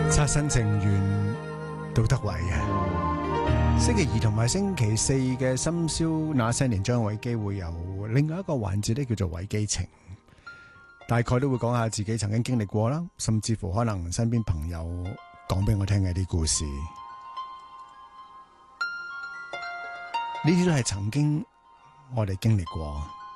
刷新情緣杜德偉啊！星期二同埋星期四嘅深宵那些年，張偉基會有另外一個環節咧，叫做偽基情，大概都會講下自己曾經經歷過啦，甚至乎可能身邊朋友講俾我聽嘅啲故事，呢啲都係曾經我哋經歷過。